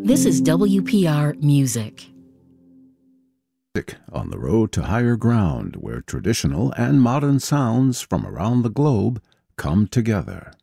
This is WPR Music. On the road to higher ground, where traditional and modern sounds from around the globe come together.